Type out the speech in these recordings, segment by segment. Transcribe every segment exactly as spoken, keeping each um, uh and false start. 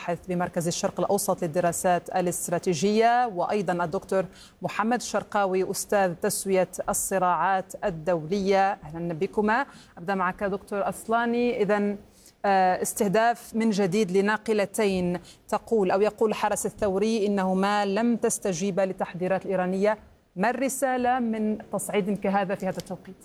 باحث بمركز الشرق الأوسط للدراسات الاستراتيجية، وأيضا الدكتور محمد الشرقاوي أستاذ تسوية الصراعات الدولية. أهلا بكما. أبدأ معك دكتور أصلاني. إذن استهداف من جديد لناقلتين تقول أو يقول الحرس الثوري إنهما لم تستجيب للتحذيرات الإيرانية. ما الرسالة من تصعيد كهذا في هذا التوقيت؟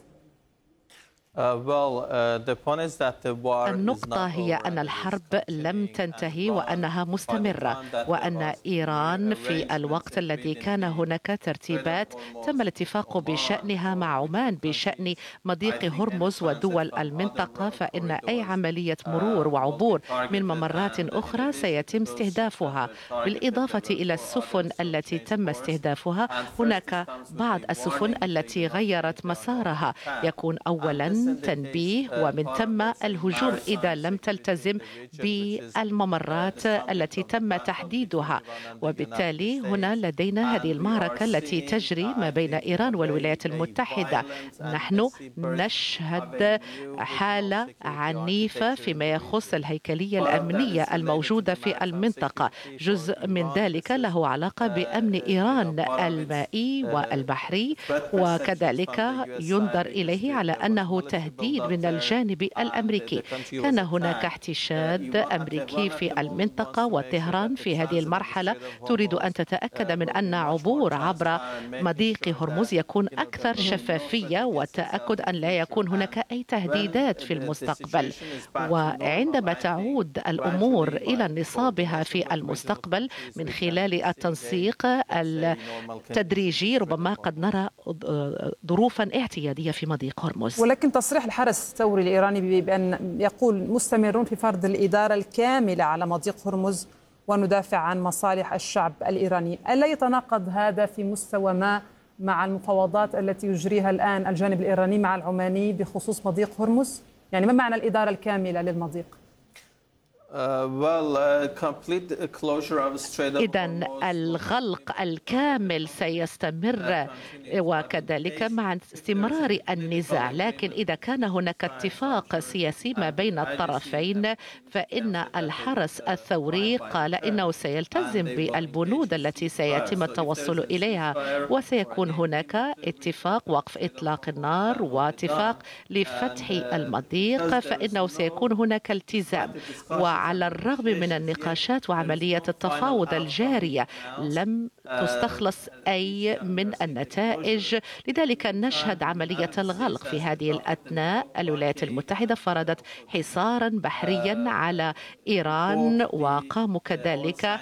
النقطة هي أن الحرب لم تنتهي وأنها مستمرة، وأن إيران في الوقت الذي كان هناك ترتيبات تم الاتفاق بشأنها مع عمان بشأن مضيق هرمز ودول المنطقة، فإن أي عملية مرور وعبور من ممرات أخرى سيتم استهدافها. بالإضافة إلى السفن التي تم استهدافها، هناك بعض السفن التي غيرت مسارها، يكون أولاً تنبيه ومن ثم الهجوم إذا لم تلتزم بالممرات التي تم تحديدها. وبالتالي هنا لدينا هذه المعركة التي تجري ما بين إيران والولايات المتحدة. نحن نشهد حالة عنيفة فيما يخص الهيكلية الأمنية الموجودة في المنطقة. جزء من ذلك له علاقة بأمن إيران المائي والبحري، وكذلك ينظر إليه على أنه تهديد من الجانب الأمريكي. كان هناك احتشاد أمريكي في المنطقة، وطهران في هذه المرحلة تريد أن تتأكد من أن عبور عبر مضيق هرمز يكون أكثر شفافية، وتأكد أن لا يكون هناك أي تهديدات في المستقبل. وعندما تعود الأمور إلى نصابها في المستقبل من خلال التنسيق التدريجي، ربما قد نرى ظروفا اعتيادية في مضيق هرمز. ولكن تصريح الحرس الثوري الإيراني بأن يقول مستمرون في فرض الإدارة الكاملة على مضيق هرمز وندافع عن مصالح الشعب الإيراني، ألا يتناقض هذا في مستوى ما مع المفاوضات التي يجريها الآن الجانب الإيراني مع العماني بخصوص مضيق هرمز؟ يعني ما معنى الإدارة الكاملة للمضيق؟ إذن الغلق الكامل سيستمر وكذلك مع استمرار النزاع، لكن إذا كان هناك اتفاق سياسي ما بين الطرفين فإن الحرس الثوري قال إنه سيلتزم بالبنود التي سيتم التوصل إليها، وسيكون هناك اتفاق وقف إطلاق النار واتفاق لفتح المضيق، فإنه سيكون هناك التزام. وعلى الرغم من النقاشات وعملية التفاوض الجارية لم تستخلص أي من النتائج، لذلك نشهد عملية الغلق. في هذه الأثناء الولايات المتحدة فرضت حصارا بحريا على إيران، وقاموا كذلك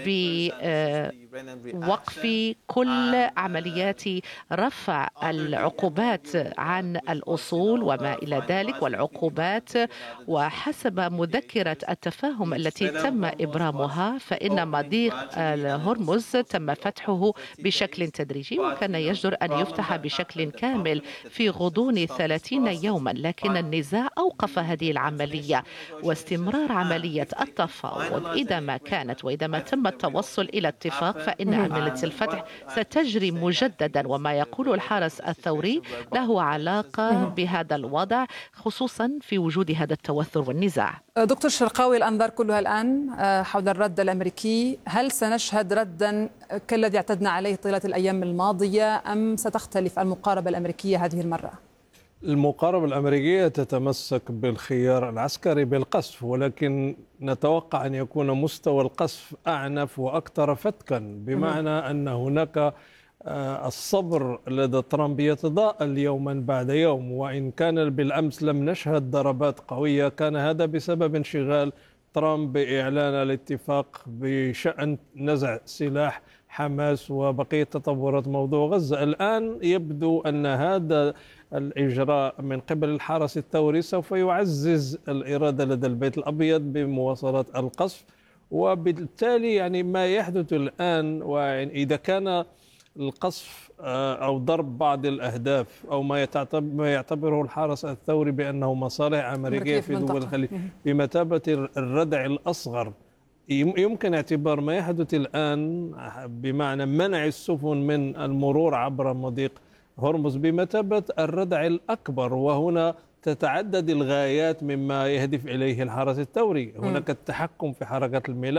بوقف كل عمليات رفع العقوبات عن الأصول وما إلى ذلك والعقوبات. وحسب مذكرة التفاهم التي تم إبرامها فإن مضيق هرمز تم فتحه بشكل تدريجي، وكان يجدر أن يفتح بشكل كامل في غضون ثلاثين يوما، لكن النزاع أوقف هذه العملية. واستمرار عملية التفاوض إذا ما كانت وإذا ما تم التوصل إلى اتفاق فإن عملية الفتح ستجري مجددا. وما يقول الحرس الثوري له علاقة بهذا الوضع، خصوصا في وجود هذا التوتر والنزاع. دكتور شرقاوي، الأنظار كلها الآن حول الرد الأمريكي. هل سنشهد ردا كالذي اعتدنا عليه طيلة الأيام الماضية، أم ستختلف المقاربة الأمريكية هذه المرة؟ المقاربة الأمريكية تتمسك بالخيار العسكري بالقصف، ولكن نتوقع أن يكون مستوى القصف أعنف وأكثر فتكا، بمعنى أن هناك الصبر لدى ترامب يتضاءل يوما بعد يوم. وإن كان بالأمس لم نشهد ضربات قوية، كان هذا بسبب انشغال ترامب بإعلان الاتفاق بشأن نزع سلاح حماس وبقية تطورات موضوع غزة. الآن يبدو أن هذا الإجراء من قبل الحرس الثوري سوف يعزز الإرادة لدى البيت الأبيض بمواصلة القصف، وبالتالي يعني ما يحدث الآن، وإذا كان القصف أو ضرب بعض الأهداف أو ما يعتبره الحرس الثوري بأنه مصالح أمريكية في دول الخليج بمثابة الردع الأصغر، يمكن اعتبار ما يحدث الآن بمعنى منع السفن من المرور عبر مضيق هرمز بمثابة الردع الأكبر. وهنا تتعدد الغايات مما يهدف إليه الحرس الثوري. هناك التحكم في حركة الملاحة